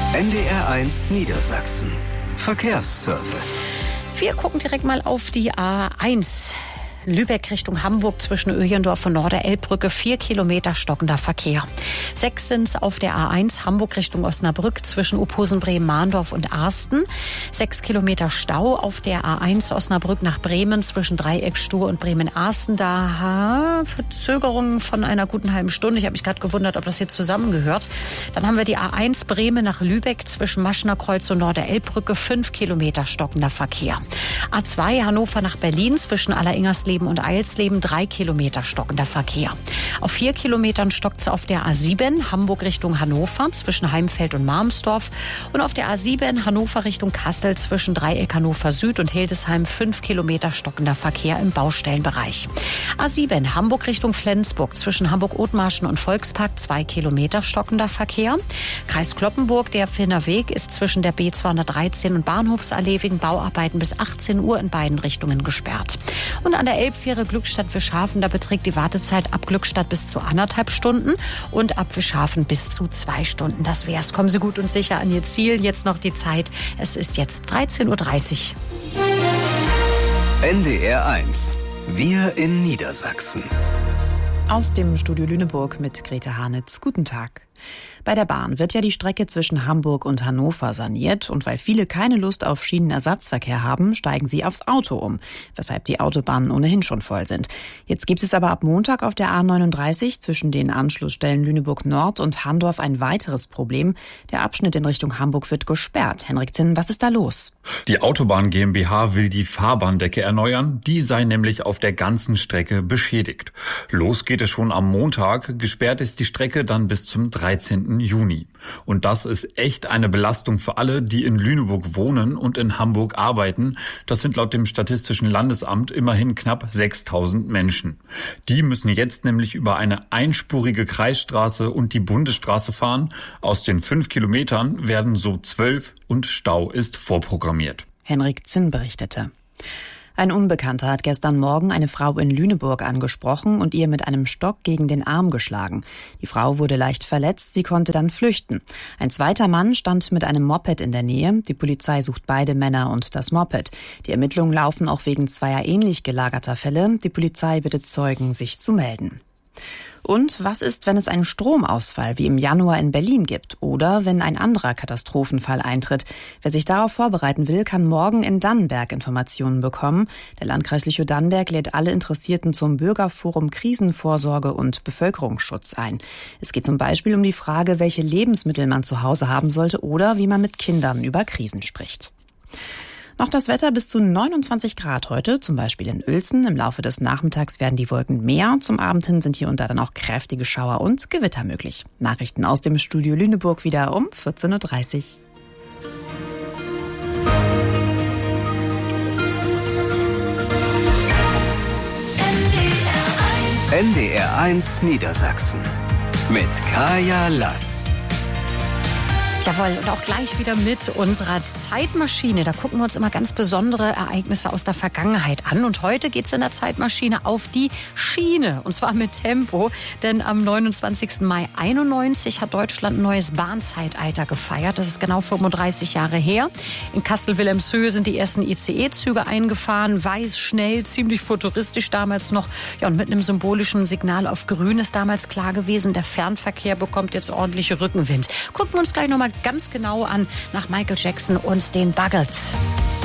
NDR1 Niedersachsen. Verkehrsservice. Wir gucken direkt mal auf die A1. Lübeck Richtung Hamburg zwischen Öjendorf und Norderelbbrücke 4 Kilometer stockender Verkehr. 6 sind es auf der A1 Hamburg Richtung Osnabrück zwischen Uphusen, Bremen, Mahndorf und Arsten. 6 Kilometer Stau auf der A1 Osnabrück nach Bremen zwischen Dreieckstuhr und Bremen-Arsten. Da Verzögerungen von einer guten halben Stunde. Ich habe mich gerade gewundert, ob das jetzt zusammengehört. Dann haben wir die A1 Bremen nach Lübeck zwischen Maschner Kreuz und Norderelbbrücke 5 Kilometer stockender Verkehr. A2 Hannover nach Berlin zwischen Alleringers und Eilsleben 3 Kilometer stockender Verkehr. Auf 4 Kilometern stockt es auf der A7 Hamburg Richtung Hannover zwischen Heimfeld und Marmsdorf und auf der A7 Hannover Richtung Kassel zwischen Dreieck Hannover Süd und Hildesheim 5 Kilometer stockender Verkehr im Baustellenbereich. A7 Hamburg Richtung Flensburg zwischen Hamburg-Othmarschen und Volkspark 2 Kilometer stockender Verkehr. Kreis Cloppenburg, der Finner Weg ist zwischen der B213 und Bahnhofsallee wegen Bauarbeiten bis 18 Uhr in beiden Richtungen gesperrt. Und an der Elbfähre Glückstadt-Wischhafen, da beträgt die Wartezeit ab Glückstadt bis zu 1,5 Stunden und ab Wischhafen bis zu 2 Stunden. Das wär's. Kommen Sie gut und sicher an Ihr Ziel. Jetzt noch die Zeit. Es ist jetzt 13:30 Uhr. NDR1. Wir in Niedersachsen. Aus dem Studio Lüneburg mit Grete Harnitz. Guten Tag. Bei der Bahn wird ja die Strecke zwischen Hamburg und Hannover saniert und weil viele keine Lust auf Schienenersatzverkehr haben, steigen sie aufs Auto um, weshalb die Autobahnen ohnehin schon voll sind. Jetzt gibt es aber ab Montag auf der A39 zwischen den Anschlussstellen Lüneburg Nord und Handorf ein weiteres Problem. Der Abschnitt in Richtung Hamburg wird gesperrt. Henrik Zinn, was ist da los? Die Autobahn GmbH will die Fahrbahndecke erneuern. Die sei nämlich auf der ganzen Strecke beschädigt. Los geht es schon am Montag. Gesperrt ist die Strecke dann bis zum 13. Juni. Und das ist echt eine Belastung für alle, die in Lüneburg wohnen und in Hamburg arbeiten. Das sind laut dem Statistischen Landesamt immerhin knapp 6.000 Menschen. Die müssen jetzt nämlich über eine einspurige Kreisstraße und die Bundesstraße fahren. Aus den 5 Kilometern werden so 12 und Stau ist vorprogrammiert. Henrik Zinn berichtete. Ein Unbekannter hat gestern Morgen eine Frau in Lüneburg angesprochen und ihr mit einem Stock gegen den Arm geschlagen. Die Frau wurde leicht verletzt, sie konnte dann flüchten. Ein zweiter Mann stand mit einem Moped in der Nähe. Die Polizei sucht beide Männer und das Moped. Die Ermittlungen laufen auch wegen 2 ähnlich gelagerter Fälle. Die Polizei bittet Zeugen, sich zu melden. Und was ist, wenn es einen Stromausfall wie im Januar in Berlin gibt oder wenn ein anderer Katastrophenfall eintritt? Wer sich darauf vorbereiten will, kann morgen in Dannenberg Informationen bekommen. Der Landkreis Lüchow-Dannenberg lädt alle Interessierten zum Bürgerforum Krisenvorsorge und Bevölkerungsschutz ein. Es geht zum Beispiel um die Frage, welche Lebensmittel man zu Hause haben sollte oder wie man mit Kindern über Krisen spricht. Noch das Wetter bis zu 29 Grad heute, zum Beispiel in Uelzen. Im Laufe des Nachmittags werden die Wolken mehr. Zum Abend hin sind hier und da dann auch kräftige Schauer und Gewitter möglich. Nachrichten aus dem Studio Lüneburg wieder um 14:30 Uhr. NDR1 Niedersachsen mit Kaya Lass. Jawohl, und auch gleich wieder mit unserer Zeitmaschine. Da gucken wir uns immer ganz besondere Ereignisse aus der Vergangenheit an. Und heute geht's in der Zeitmaschine auf die Schiene. Und zwar mit Tempo. Denn am 29. Mai 91 hat Deutschland ein neues Bahnzeitalter gefeiert. Das ist genau 35 Jahre her. In Kassel-Wilhelmshöhe sind die ersten ICE-Züge eingefahren. Weiß, schnell, ziemlich futuristisch damals noch. Ja, und mit einem symbolischen Signal auf Grün ist damals klar gewesen, der Fernverkehr bekommt jetzt ordentliche Rückenwind. Gucken wir uns gleich nochmal ganz genau an nach Michael Jackson und den Buggles.